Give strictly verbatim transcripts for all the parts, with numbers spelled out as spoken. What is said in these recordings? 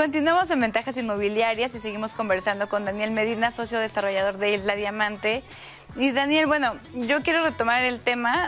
continuamos en Ventajas Inmobiliarias y seguimos conversando con Daniel Medina, socio desarrollador de Isla Diamante. Y Daniel, bueno, yo quiero retomar el tema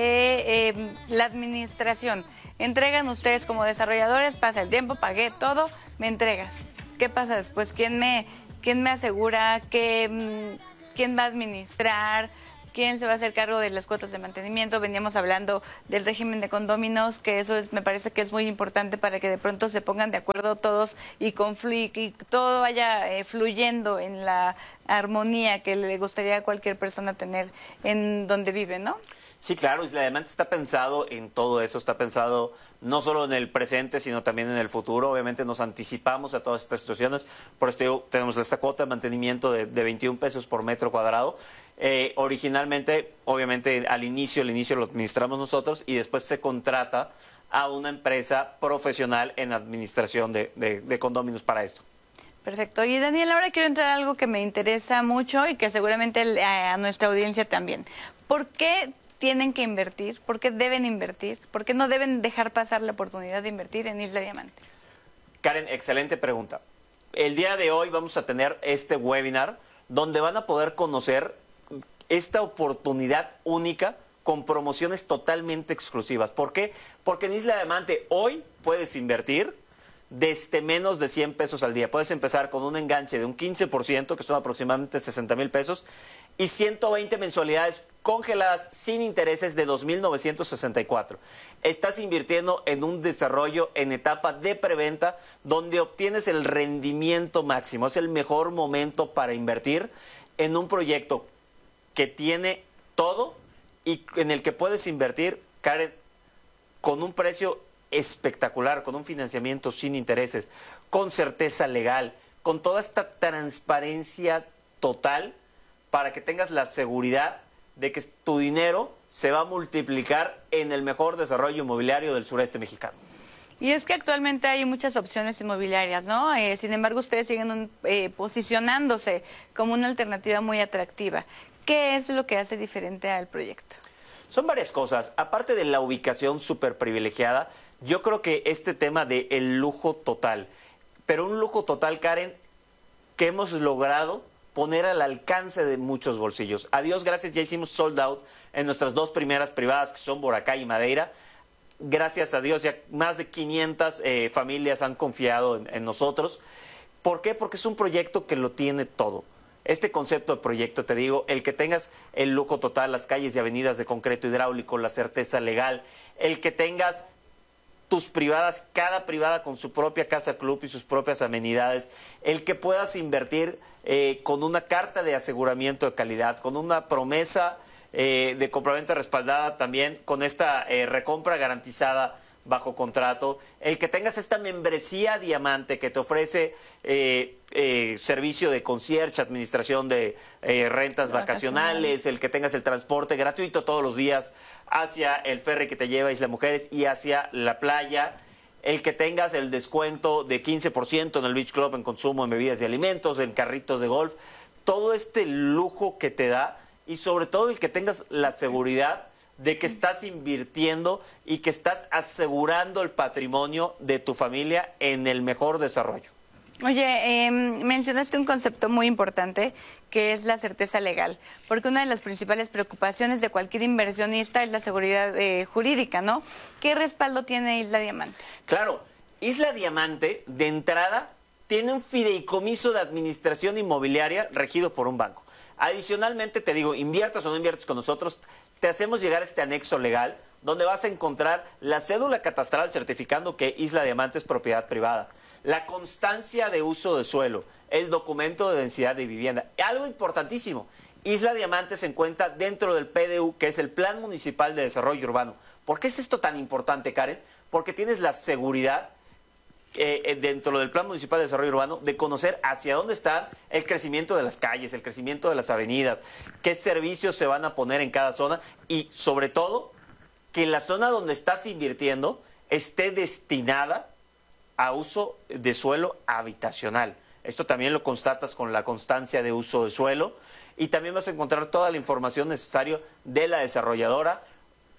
de eh, la administración. Entregan ustedes como desarrolladores, pasa el tiempo, pagué todo, me entregas. ¿Qué pasa después? ¿Quién me, quién me asegura? ¿Qué, ¿Quién va a administrar? ¿Quién se va a hacer cargo de las cuotas de mantenimiento? Veníamos hablando del régimen de condóminos, que eso es, me parece que es muy importante para que de pronto se pongan de acuerdo todos y confluir, y todo vaya eh, fluyendo en la armonía que le gustaría a cualquier persona tener en donde vive, ¿no? Sí, claro, Isla Diamante está pensado en todo eso, está pensado no solo en el presente, sino también en el futuro. Obviamente nos anticipamos a todas estas situaciones, por esto tenemos esta cuota de mantenimiento de, de veintiún pesos por metro cuadrado. Eh, originalmente, obviamente, al inicio, al inicio lo administramos nosotros y después se contrata a una empresa profesional en administración de, de, de condóminos para esto. Perfecto. Y Daniel, ahora quiero entrar a algo que me interesa mucho y que seguramente a nuestra audiencia también. ¿Por qué tienen que invertir? ¿Por qué deben invertir? ¿Por qué no deben dejar pasar la oportunidad de invertir en Isla Diamante? Karen, excelente pregunta. El día de hoy vamos a tener este webinar donde van a poder conocer esta oportunidad única con promociones totalmente exclusivas. ¿Por qué? Porque en Isla Diamante hoy puedes invertir desde menos de cien pesos al día. Puedes empezar con un enganche de un quince por ciento, que son aproximadamente sesenta mil pesos, y ciento veinte mensualidades congeladas sin intereses de dos mil novecientos sesenta y cuatro. Estás invirtiendo en un desarrollo en etapa de preventa donde obtienes el rendimiento máximo. Es el mejor momento para invertir en un proyecto que tiene todo y en el que puedes invertir, Karen, con un precio espectacular, con un financiamiento sin intereses, con certeza legal, con toda esta transparencia total para que tengas la seguridad de que tu dinero se va a multiplicar en el mejor desarrollo inmobiliario del sureste mexicano. Y es que actualmente hay muchas opciones inmobiliarias, ¿no? Eh, sin embargo, ustedes siguen un, eh, posicionándose como una alternativa muy atractiva. ¿Qué es lo que hace diferente al proyecto? Son varias cosas. Aparte de la ubicación súper privilegiada, yo creo que este tema de el lujo total, pero un lujo total, Karen, que hemos logrado poner al alcance de muchos bolsillos. A Dios gracias, ya hicimos sold out en nuestras dos primeras privadas, que son Boracay y Madeira. Gracias a Dios, ya más de quinientas eh, familias han confiado en, en nosotros. ¿Por qué? Porque es un proyecto que lo tiene todo. Este concepto de proyecto, te digo, el que tengas el lujo total, las calles y avenidas de concreto hidráulico, la certeza legal, el que tengas tus privadas, cada privada con su propia casa club y sus propias amenidades, el que puedas invertir eh, con una carta de aseguramiento de calidad, con una promesa eh, de compraventa respaldada también, con esta eh, recompra garantizada bajo contrato, el que tengas esta membresía Diamante que te ofrece eh, eh, servicio de concierge, administración de eh, rentas vacacionales, el que tengas el transporte gratuito todos los días hacia el ferry que te lleva a Isla Mujeres y hacia la playa, el que tengas el descuento de quince por ciento en el Beach Club en consumo en bebidas y alimentos, en carritos de golf, todo este lujo que te da y sobre todo el que tengas la seguridad de que estás invirtiendo y que estás asegurando el patrimonio de tu familia en el mejor desarrollo. Oye, eh, mencionaste un concepto muy importante que es la certeza legal, porque una de las principales preocupaciones de cualquier inversionista es la seguridad eh, jurídica, ¿no? ¿Qué respaldo tiene Isla Diamante? Claro, Isla Diamante, de entrada, tiene un fideicomiso de administración inmobiliaria regido por un banco. Adicionalmente, te digo, inviertas o no inviertas con nosotros, te hacemos llegar este anexo legal donde vas a encontrar la cédula catastral certificando que Isla Diamante es propiedad privada, la constancia de uso de suelo, el documento de densidad de vivienda. Algo importantísimo, Isla Diamante se encuentra dentro del P D U, que es el Plan Municipal de Desarrollo Urbano. ¿Por qué es esto tan importante, Karen? Porque tienes la seguridad Eh, dentro del Plan Municipal de Desarrollo Urbano, de conocer hacia dónde está el crecimiento de las calles, el crecimiento de las avenidas, qué servicios se van a poner en cada zona y, sobre todo, que la zona donde estás invirtiendo esté destinada a uso de suelo habitacional. Esto también lo constatas con la constancia de uso de suelo y también vas a encontrar toda la información necesaria de la desarrolladora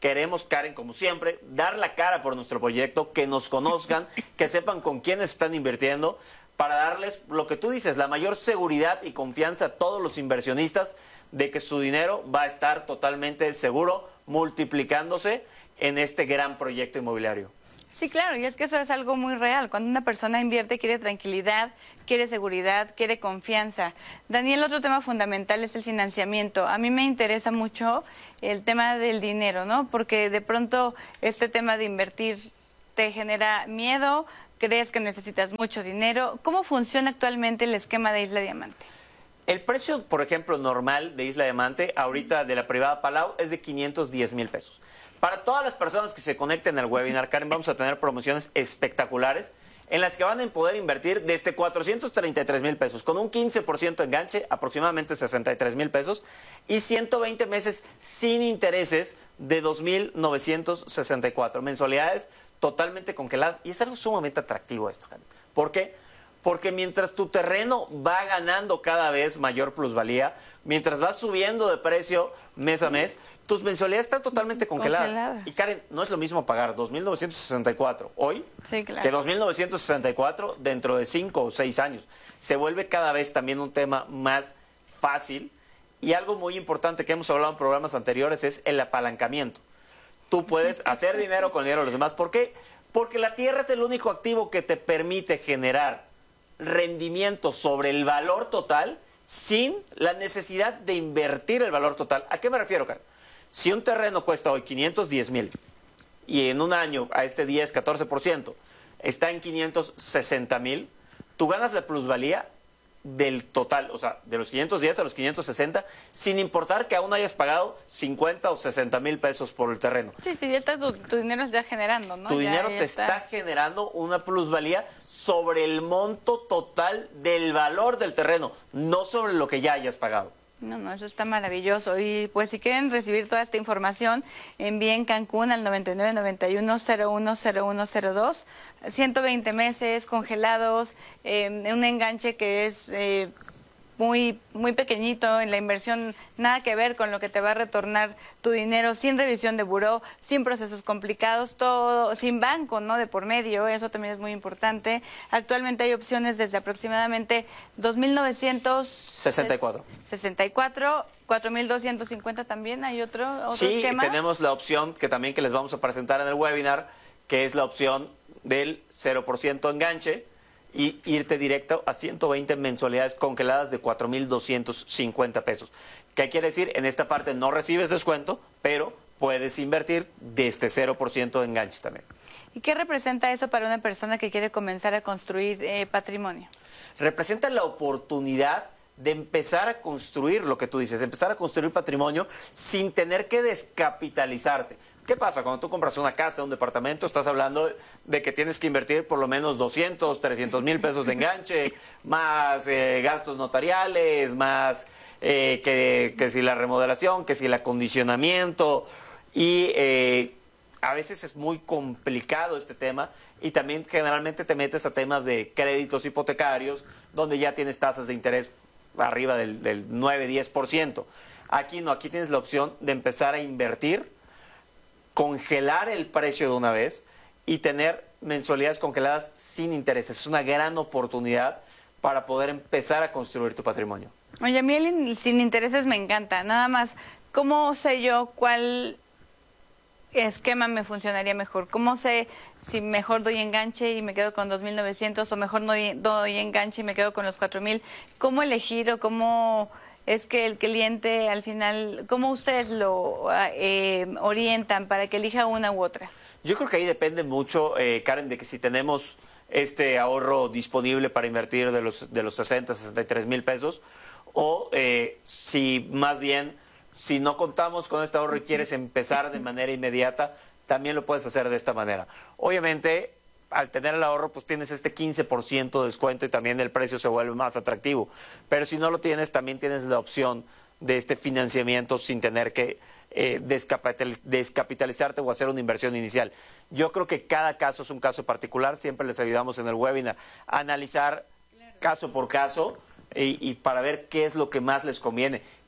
Queremos, Karen, como siempre, dar la cara por nuestro proyecto, que nos conozcan, que sepan con quiénes están invirtiendo, para darles lo que tú dices, la mayor seguridad y confianza a todos los inversionistas de que su dinero va a estar totalmente seguro, multiplicándose en este gran proyecto inmobiliario. Sí, claro, y es que eso es algo muy real. Cuando una persona invierte, quiere tranquilidad, quiere seguridad, quiere confianza. Daniel, otro tema fundamental es el financiamiento. A mí me interesa mucho el tema del dinero, ¿no? Porque de pronto este tema de invertir te genera miedo, crees que necesitas mucho dinero. ¿Cómo funciona actualmente el esquema de Isla Diamante? El precio, por ejemplo, normal de Isla Diamante, ahorita de la privada Palau, es de quinientos diez mil pesos. Para todas las personas que se conecten al webinar, Karen, vamos a tener promociones espectaculares en las que van a poder invertir desde cuatrocientos treinta y tres mil pesos, con un quince por ciento de enganche, aproximadamente sesenta y tres mil pesos, y ciento veinte meses sin intereses de dos mil novecientos sesenta y cuatro. Mensualidades totalmente congeladas, y es algo sumamente atractivo esto, Karen. ¿Por qué? Porque mientras tu terreno va ganando cada vez mayor plusvalía, mientras va subiendo de precio mes a mes, tus mensualidades están totalmente congeladas. congeladas. Y Karen, no es lo mismo pagar dos mil novecientos sesenta y cuatro hoy sí, claro. que dos mil novecientos sesenta y cuatro dentro de cinco o seis años. Se vuelve cada vez también un tema más fácil. Y algo muy importante que hemos hablado en programas anteriores es el apalancamiento. Tú puedes hacer dinero con el dinero de los demás. ¿Por qué? Porque la tierra es el único activo que te permite generar rendimiento sobre el valor total sin la necesidad de invertir el valor total. ¿A qué me refiero, Karen? Si un terreno cuesta hoy quinientos diez mil y en un año a este diez, catorce por ciento está en quinientos sesenta mil, tú ganas la plusvalía del total, o sea, de los quinientos diez a los quinientos sesenta, sin importar que aún hayas pagado cincuenta o sesenta mil pesos por el terreno. Sí, sí, ya está, tu, tu dinero está generando, ¿no? Tu ya, dinero ya te está. está generando una plusvalía sobre el monto total del valor del terreno, no sobre lo que ya hayas pagado. No, no, eso está maravilloso. Y pues si quieren recibir toda esta información, envíen Cancún al noventa y nueve, noventa y uno, cero uno, cero uno cero dos. ciento veinte meses congelados, eh, un enganche que es eh, muy, muy pequeñito en la inversión, nada que ver con lo que te va a retornar tu dinero, sin revisión de buró, sin procesos complicados, todo sin banco, ¿no? De por medio, eso también es muy importante. Actualmente hay opciones desde aproximadamente dos mil novecientos sesenta y cuatro. sesenta y cuatro, cuatro mil doscientos cincuenta también, ¿hay otro, otro sí, esquema? Tenemos la opción que también que les vamos a presentar en el webinar, que es la opción del cero por ciento enganche y irte directo a ciento veinte mensualidades congeladas de cuatro mil doscientos cincuenta pesos. ¿Qué quiere decir? En esta parte no recibes descuento, pero puedes invertir de este cero por ciento de enganche también. ¿Y qué representa eso para una persona que quiere comenzar a construir eh, patrimonio? Representa la oportunidad de empezar a construir lo que tú dices, empezar a construir patrimonio sin tener que descapitalizarte. ¿Qué pasa? Cuando tú compras una casa, un departamento, estás hablando de que tienes que invertir por lo menos doscientos, trescientos mil pesos de enganche, más eh, gastos notariales, más eh, que, que si la remodelación, que si el acondicionamiento, y eh, a veces es muy complicado este tema, y también generalmente te metes a temas de créditos hipotecarios, donde ya tienes tasas de interés arriba del, del nueve, diez por ciento. Aquí no, aquí tienes la opción de empezar a invertir, congelar el precio de una vez y tener mensualidades congeladas sin intereses. Es una gran oportunidad para poder empezar a construir tu patrimonio. Oye, a mí el sin intereses me encanta. Nada más, ¿cómo sé yo cuál esquema me funcionaría mejor? ¿Cómo sé si mejor doy enganche y me quedo con dos mil novecientos o mejor no doy, doy enganche y me quedo con los cuatro mil? ¿Cómo elegir o cómo es que el cliente al final, cómo ustedes lo eh, orientan para que elija una u otra? Yo creo que ahí depende mucho, eh, Karen, de que si tenemos este ahorro disponible para invertir de los, de los sesenta, sesenta y tres mil pesos, o eh, si más bien, si no contamos con este ahorro y quieres empezar de manera inmediata, también lo puedes hacer de esta manera. Obviamente, al tener el ahorro, pues tienes este quince por ciento de descuento y también el precio se vuelve más atractivo. Pero si no lo tienes, también tienes la opción de este financiamiento sin tener que eh, descapital, descapitalizarte o hacer una inversión inicial. Yo creo que cada caso es un caso particular. Siempre les ayudamos en el webinar a analizar caso por caso y, y para ver qué es lo que más les conviene.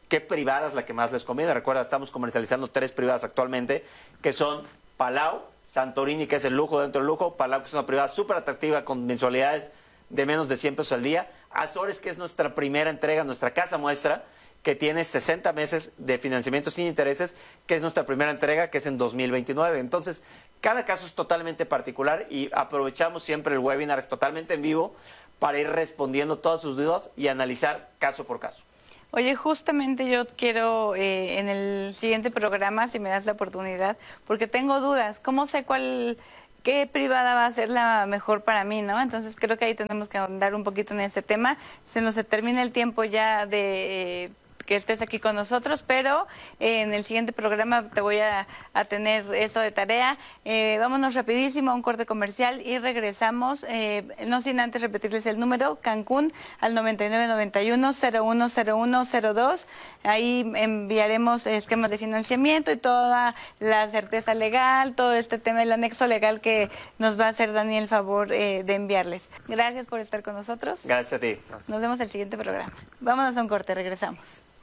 qué privada es la que más les conviene. Recuerda, estamos comercializando tres privadas actualmente, que son Palau, Santorini, que es el lujo dentro del lujo, Palau, que es una privada súper atractiva con mensualidades de menos de cien pesos al día, Azores, que es nuestra primera entrega, nuestra casa muestra, que tiene sesenta meses de financiamiento sin intereses, que es nuestra primera entrega, que es en dos mil veintinueve. Entonces, cada caso es totalmente particular y aprovechamos siempre el webinar, es totalmente en vivo, para ir respondiendo todas sus dudas y analizar caso por caso. Oye, justamente yo quiero eh, en el siguiente programa, si me das la oportunidad, porque tengo dudas, ¿cómo sé cuál, qué privada va a ser la mejor para mí, ¿no? Entonces creo que ahí tenemos que ahondar un poquito en ese tema. Se nos termina el tiempo ya de... Eh, que estés aquí con nosotros, pero eh, en el siguiente programa te voy a, a tener eso de tarea. Eh, vámonos rapidísimo a un corte comercial y regresamos, eh, no sin antes repetirles el número, Cancún al noventa y nueve noventa y uno cero uno cero uno cero dos. Ahí enviaremos esquemas de financiamiento y toda la certeza legal, todo este tema, el anexo legal que nos va a hacer Daniel favor eh, de enviarles. Gracias por estar con nosotros. Gracias a ti. Nos vemos en el siguiente programa. Vámonos a un corte, regresamos.